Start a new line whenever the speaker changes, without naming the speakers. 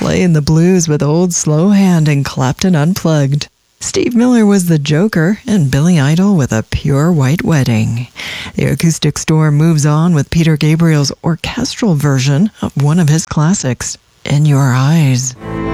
playing the blues with Old Slowhand and Clapton Unplugged. Steve Miller was the Joker, and Billy Idol with A Pure White Wedding. The Acoustic Storm moves on with Peter Gabriel's orchestral version of one of his classics, In Your Eyes.